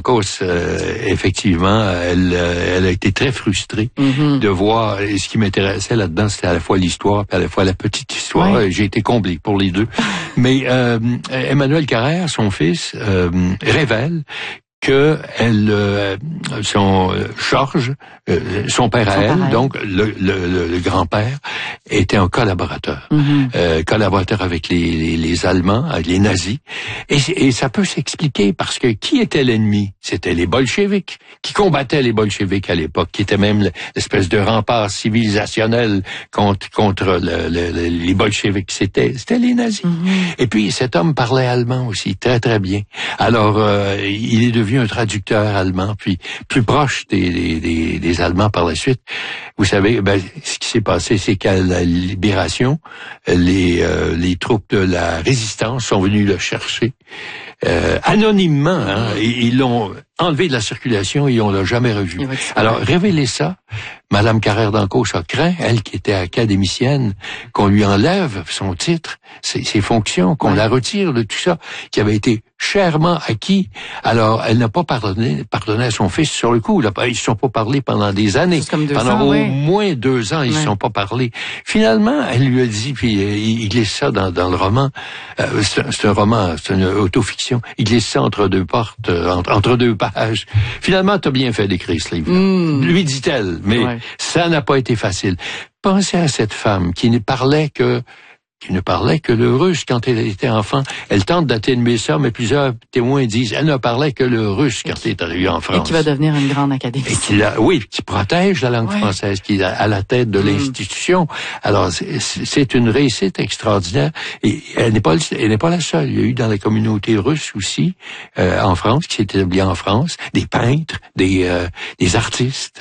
d'Ancos, effectivement, elle a été très frustrée de voir. Et ce qui m'intéressait là-dedans, c'était à la fois l'histoire et à la fois la petite histoire. Ouais. J'ai été comblé pour les deux. Mais Emmanuel Carrère, son fils, révèle que Georges, son père à elle, donc le grand-père, était un collaborateur, collaborateur avec les Allemands, avec les nazis, et ça peut s'expliquer parce que qui était l'ennemi? C'était les bolcheviks, qui combattaient les bolcheviks à l'époque, qui étaient même l'espèce de rempart civilisationnel contre les bolcheviks. C'était les nazis. Et puis cet homme parlait allemand aussi, très très bien. Alors il est devenu un traducteur allemand, puis plus proche des Allemands par la suite. Vous savez, ce qui s'est passé, c'est qu'à la libération, les troupes de la résistance sont venues le chercher anonymement. Ils l'ont enlevé de la circulation et on l'a jamais revu. Alors, révéler ça, Madame Carrère d'Ancos a craint, elle qui était académicienne, qu'on lui enlève son titre, ses fonctions, qu'on la retire de tout ça, qui avait été chèrement acquis. Alors, elle n'a pas pardonné à son fils sur le coup. Ils ne se sont pas parlé pendant des années. Pendant au moins 2 ans, ils ne se sont pas parlé. Finalement, elle lui a dit, puis il glisse ça dans le roman, c'est un roman, c'est une autofiction, il glisse ça entre deux portes, entre deux pages. Finalement, t'as bien fait d'écrire ce livre. Lui dit-elle, mais ça n'a pas été facile. Pensez à cette femme qui ne parlait que le russe quand elle était enfant. Elle tente d'atténuer ça, mais plusieurs témoins disent elle ne parlait que le russe quand elle est arrivée en France. Et qui va devenir une grande académicienne. Qui protège la langue française, qui est à la tête de l'institution. Alors, c'est une réussite extraordinaire. Et elle n'est pas la seule. Il y a eu dans la communauté russe aussi, en France, qui s'est établie en France, des peintres, des artistes,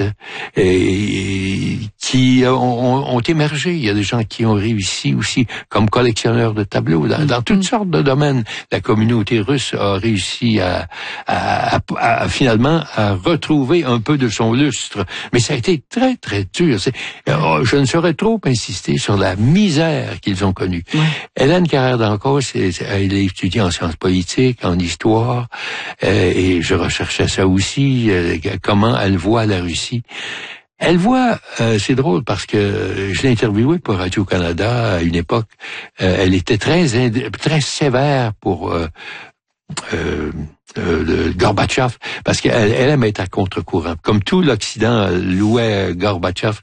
qui ont émergé. Il y a des gens qui ont réussi aussi comme collectionneur de tableaux. Dans toutes sortes de domaines, la communauté russe a réussi à finalement à retrouver un peu de son lustre. Mais ça a été très, très dur. Je ne saurais trop insister sur la misère qu'ils ont connue. Hélène Carrère d'Ancos, elle est étudiée en sciences politiques, en histoire, et je recherchais ça aussi, comment elle voit la Russie. Elle voit, c'est drôle parce que je l'ai interviewée pour Radio-Canada à une époque. Elle était très sévère pour le Gorbatchev, parce qu'elle aime être à contre-courant. Comme tout l'Occident louait Gorbatchev,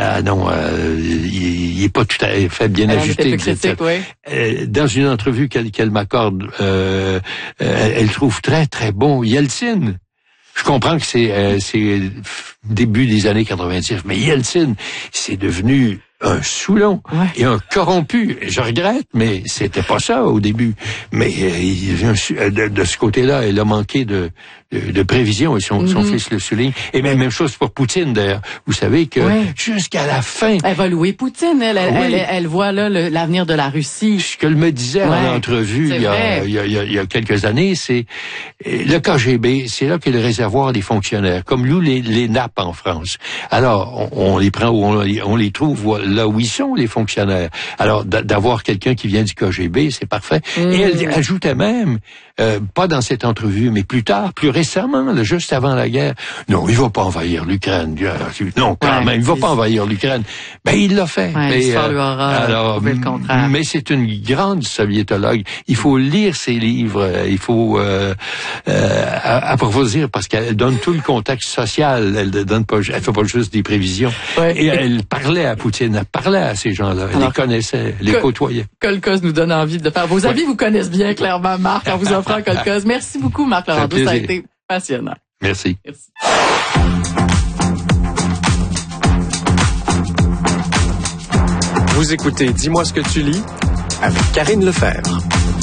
il est pas tout à fait bien ajusté. Dans une entrevue qu'elle m'accorde, elle trouve très très bon Yeltsin. Je comprends que c'est début des années 90, mais Yeltsin, c'est devenu un Soulon et un corrompu. Je regrette, mais c'était pas ça au début. Mais de ce côté-là, il a manqué de prévision, et son fils le souligne. Et même chose pour Poutine, d'ailleurs. Vous savez que jusqu'à la fin... Elle va louer Poutine, elle voit là l'avenir de la Russie. Ce qu'elle me disait en entrevue il y a quelques années, c'est le KGB, c'est là qu'est le réservoir des fonctionnaires, comme nous les nappes en France. Alors, on les prend où on les trouve là où ils sont, les fonctionnaires. Alors, d'avoir quelqu'un qui vient du KGB, c'est parfait. Et elle ajoutait même, pas dans cette entrevue, mais plus tard, plus récemment, là, juste avant la guerre, non, il va pas envahir l'Ukraine. Non, quand même, il va pas envahir l'Ukraine. Ben, il l'a fait. Mais c'est une grande soviétologue. Il faut lire ses livres, il faut approfondir, parce qu'elle donne tout le contexte social. Elle fait pas juste des prévisions. Et elle parlait à Poutine, elle parlait à ces gens-là. Elle les connaissait, les côtoyait. Kolkhoz nous donne envie de faire. Vos amis vous connaissent bien, clairement, Marc, en vous offrant Kolkhoz. Merci beaucoup, Marc Laurando. Ça a été passionnant. Merci. Vous écoutez Dis-moi ce que tu lis avec Karine Lefebvre.